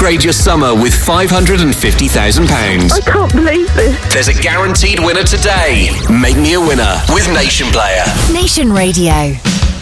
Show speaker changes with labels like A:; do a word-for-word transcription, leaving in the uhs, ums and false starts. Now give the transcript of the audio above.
A: upgrade your summer with five hundred fifty thousand pounds.
B: I can't believe this.
A: There's a guaranteed winner today. Make me a winner with Nation Player.
C: Nation Radio.